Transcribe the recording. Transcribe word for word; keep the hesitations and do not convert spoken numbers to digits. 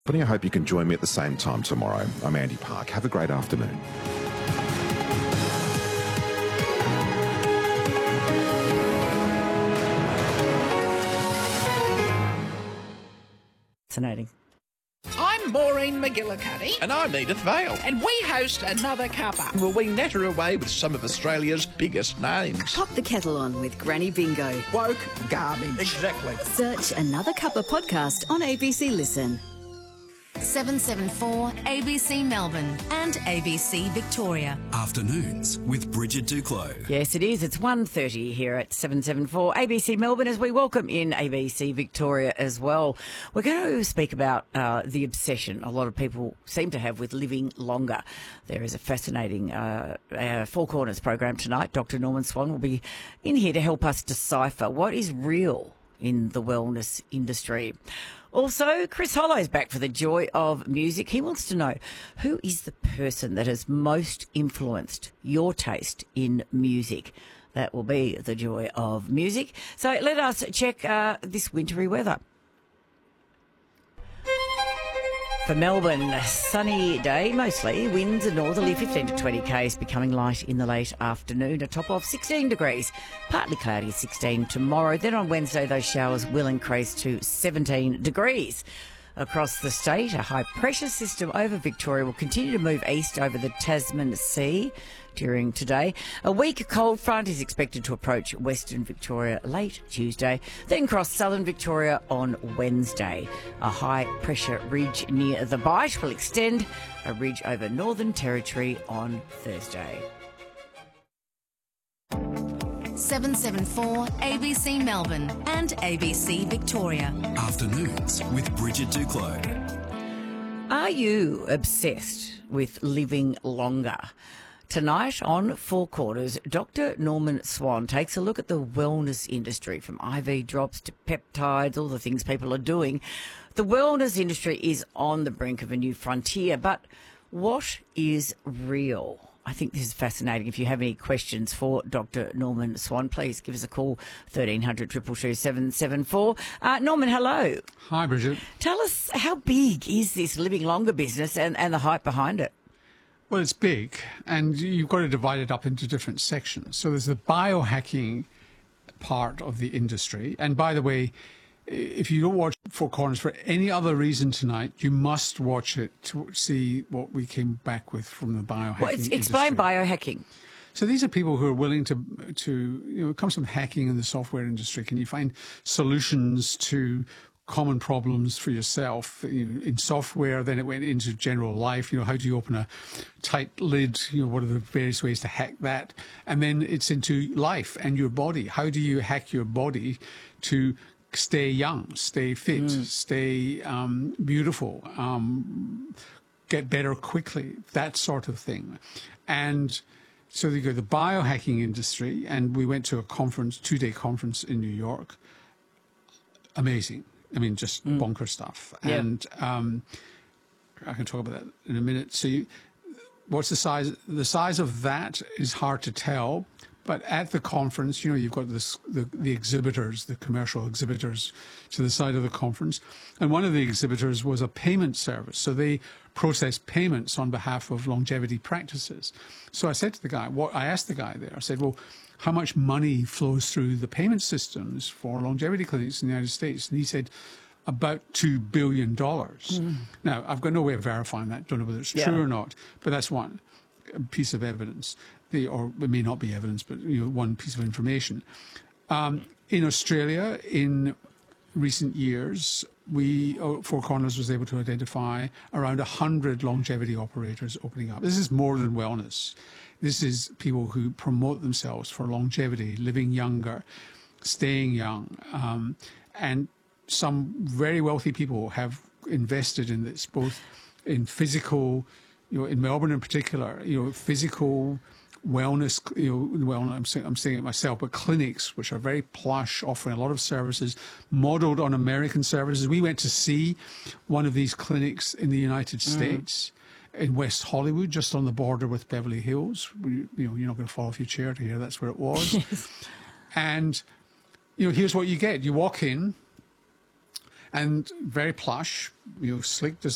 I hope you can join me at the same time tomorrow. I'm Andy Park. Have a great afternoon. Fascinating. I'm Maureen McGillicuddy. And I'm Edith Vale. And we host Another Cuppa. Will we natter away with some of Australia's biggest names? Pop the kettle on with Granny Bingo. Woke garbage. Exactly. Search Another Cuppa podcast on A B C Listen. seven seven four A B C Melbourne and A B C Victoria. Afternoons with Bridget Duclos. Yes, it is. It's one thirty here at seven seven four A B C Melbourne as we welcome in A B C Victoria as well. We're going to speak about uh, the obsession a lot of people seem to have with living longer. There is a fascinating uh, uh, Four Corners program tonight. Doctor Norman Swan will be in here to help us decipher what is real in the wellness industry. Also, Chris Hollow's back for the joy of music. He wants to know, who is the person that has most influenced your taste in music? That will be the joy of music. So let us check uh, this wintry weather. For Melbourne, sunny day mostly. Winds are northerly, fifteen to twenty k's, becoming light in the late afternoon. A top of sixteen degrees. Partly cloudy, sixteen tomorrow. Then on Wednesday, those showers will increase to seventeen degrees. Across the state, a high-pressure system over Victoria will continue to move east over the Tasman Sea during today. A weak cold front is expected to approach Western Victoria late Tuesday, then cross southern Victoria on Wednesday. A high-pressure ridge near the Bight will extend a ridge over Northern Territory on Thursday. seven seven four A B C Melbourne and A B C Victoria. Afternoons with Bridget Duclos. Are you obsessed with living longer? Tonight on Four Quarters, Doctor Norman Swan takes a look at the wellness industry, from I V drops to peptides, all the things people are doing. The wellness industry is on the brink of a new frontier, but what is real? I think this is fascinating. If you have any questions for Doctor Norman Swan, please give us a call, thirteen hundred, two two two, seven seven four. Uh, Norman, hello. Hi, Bridget. Tell us, how big is this living longer business and, and the hype behind it? Well, it's big, and you've got to divide it up into different sections. So there's the biohacking part of the industry. And by the way, if you don't watch Four Corners for any other reason tonight, you must watch it to see what we came back with from the biohacking well, it's, industry. Explain biohacking. So these are people who are willing to, to, you know, it comes from hacking in the software industry. Can you find solutions to common problems for yourself you know, in software? Then it went into general life. You know, how do you open a tight lid? You know, what are the various ways to hack that? And then it's into life and your body. How do you hack your body to stay young, stay fit, mm. stay um, beautiful, um, get better quickly, that sort of thing. And so you go the biohacking industry, and we went to a conference, two-day conference in New York. Amazing. I mean, just mm. bonker stuff. Yeah. And um, I can talk about that in a minute. So you, what's the size? The size of that is hard to tell. But at the conference, you know, you've got this, the, the exhibitors, the commercial exhibitors to the side of the conference. And one of the exhibitors was a payment service. So they process payments on behalf of longevity practices. So I said to the guy, what I asked the guy there, I said, well, how much money flows through the payment systems for longevity clinics in the United States? And he said, about two billion dollars. Mm. Now, I've got no way of verifying that. Don't know whether it's yeah. true or not, but that's one piece of evidence. The, or it may not be evidence, but you know, one piece of information. Um, in Australia, in recent years, we, Four Corners was able to identify around one hundred longevity operators opening up. This is more than wellness. This is people who promote themselves for longevity, living younger, staying young. Um, and some very wealthy people have invested in this, both in physical, you know, in Melbourne in particular, you know, physical wellness, you know, well, I'm saying, I'm saying it myself, but clinics which are very plush, offering a lot of services, modelled on American services. We went to see one of these clinics in the United mm. States, in West Hollywood, just on the border with Beverly Hills. We, you know, you're not going to fall off your chair to hear that's where it was. And, you know, here's what you get. You walk in, and very plush, you know, slick design.